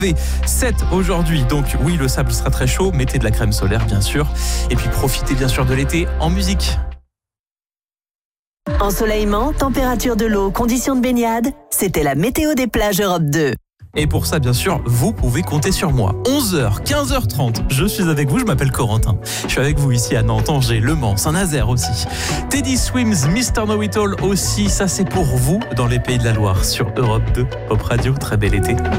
7 aujourd'hui, donc oui, le sable sera très chaud, mettez de la crème solaire bien sûr, et puis profitez bien sûr de l'été en musique. Ensoleillement, température de l'eau, conditions de baignade, c'était la météo des plages Europe 2. Et pour ça, bien sûr, vous pouvez compter sur moi. 11h, 15h30, je suis avec vous, je m'appelle Corentin. Je suis avec vous ici à Nantes, Angers, Le Mans, Saint-Nazaire aussi. Teddy Swims, Mr. Know It All aussi, ça c'est pour vous dans les Pays de la Loire sur Europe 2, Pop Radio, très bel été.